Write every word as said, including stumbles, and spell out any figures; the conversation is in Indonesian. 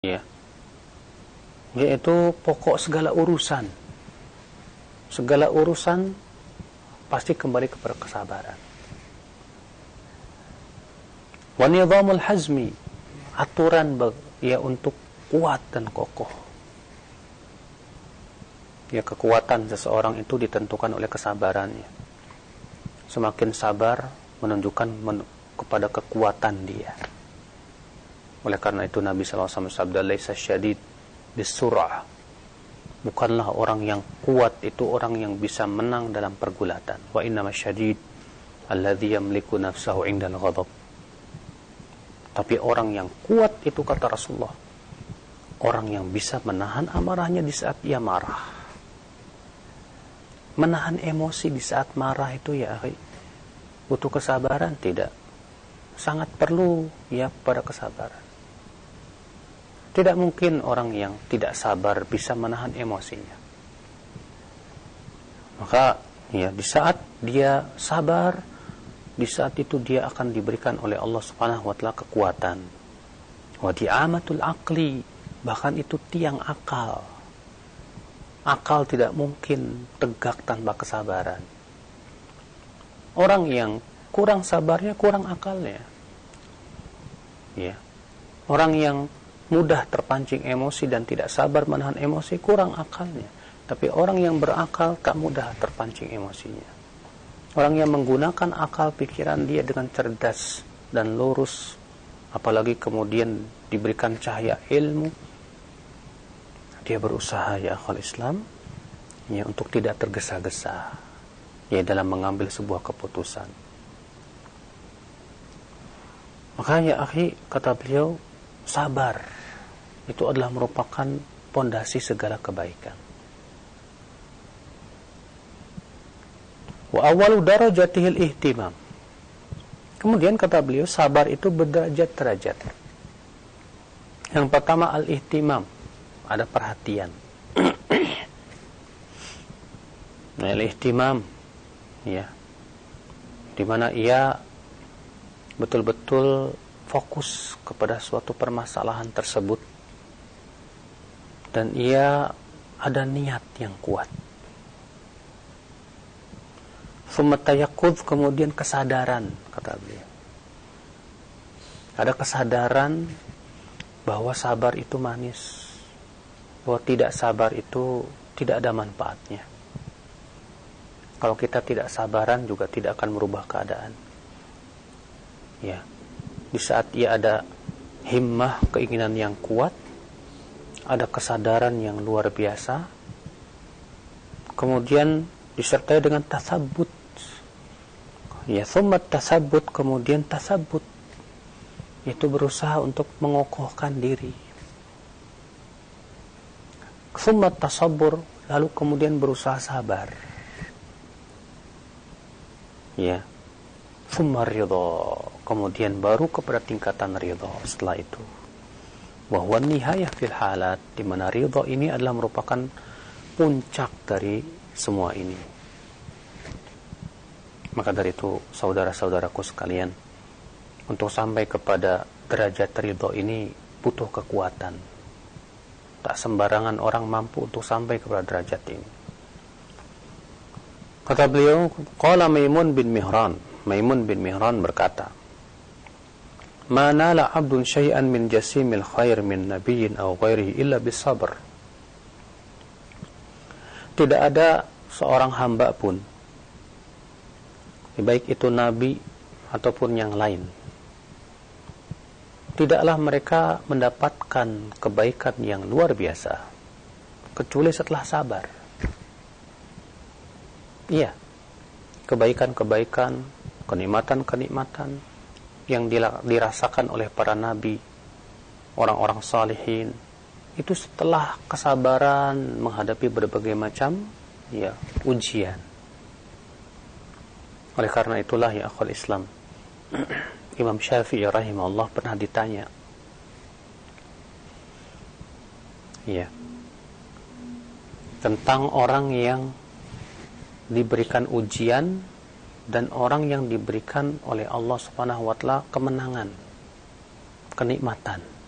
ya, yaitu pokok segala urusan. Segala urusan pasti kembali kepada kesabaran. Wa nizamul hazmi, aturan ya untuk kuat dan kokoh. Ya, kekuatan seseorang itu ditentukan oleh kesabarannya. Semakin sabar menunjukkan men- kepada kekuatan dia. Oleh karena itu Nabi sallallahu alaihi wasallam sabda, "Laisa syadid bisur'ah." Bukanlah orang yang kuat itu orang yang bisa menang dalam pergulatan. Wa innama syadid alladzi yamliku nafsahu 'indal ghadab. Tapi orang yang kuat itu, kata Rasulullah, orang yang bisa menahan amarahnya di saat ia marah. Menahan emosi di saat marah itu ya, akhi, butuh kesabaran tidak? Sangat perlu ya pada kesabaran. Tidak mungkin orang yang tidak sabar bisa menahan emosinya. Maka ya di saat dia sabar, di saat itu dia akan diberikan oleh Allah Subhanahu wa taala kekuatan. Wa di'amatul aqli, bahkan itu tiang akal. Akal tidak mungkin tegak tanpa kesabaran. Orang yang kurang sabarnya kurang akalnya. Ya. Orang yang mudah terpancing emosi dan tidak sabar menahan emosi kurang akalnya. Tapi orang yang berakal tak mudah terpancing emosinya. Orang yang menggunakan akal pikiran dia dengan cerdas dan lurus, apalagi kemudian diberikan cahaya ilmu, dia berusaha ya akhwal Islam ya untuk tidak tergesa-gesa ya dalam mengambil sebuah keputusan. Makanya akhi, kata beliau, sabar itu adalah merupakan pondasi segala kebaikan. Wa awalu darajatihil ihtimam. Kemudian kata beliau, sabar itu berderajat-derajat. Yang pertama al-ihtimam, ada perhatian. Nah, al-ihtimam ya, di mana ia betul-betul fokus kepada suatu permasalahan tersebut dan ia ada niat yang kuat. Sumatayakud, kemudian kesadaran, kata beliau. Ada kesadaran bahwa sabar itu manis, bahwa tidak sabar itu tidak ada manfaatnya. Kalau kita tidak sabaran juga tidak akan merubah keadaan. Ya, di saat ia ada himmah, keinginan yang kuat, ada kesadaran yang luar biasa, kemudian disertai dengan tasabbut. Ya, thumma tasabbut, kemudian tasabbut itu berusaha untuk mengokohkan diri. Thumma tasabbur, lalu kemudian berusaha sabar. Ya, thumma ridha, kemudian baru kepada tingkatan ridha setelah itu. Wa huwa nihayah fil halat, di mana ridha ini adalah merupakan puncak dari semua ini. Maka dari itu saudara-saudaraku sekalian, untuk sampai kepada derajat ridha ini butuh kekuatan. Tak sembarangan orang mampu untuk sampai kepada derajat ini. Kata beliau, qala Maimun bin Mihran, Maimun bin Mihran berkata, "Ma nala 'abdun syai'an min jasimil khair min nabiyyin aw ghairihi illa bisabr." Tidak ada seorang hamba pun, baik itu nabi ataupun yang lain, tidaklah mereka mendapatkan kebaikan yang luar biasa kecuali setelah sabar. Iya, kebaikan-kebaikan, kenikmatan-kenikmatan yang dirasakan oleh para nabi, orang-orang salihin, itu setelah kesabaran menghadapi berbagai macam ya ujian. Oleh karena itulah ya akhwal Islam, Imam Syafi'i rahimahullah pernah ditanya, ya, tentang orang yang diberikan ujian dan orang yang diberikan oleh Allah Subhanahu wa taala kemenangan, kenikmatan.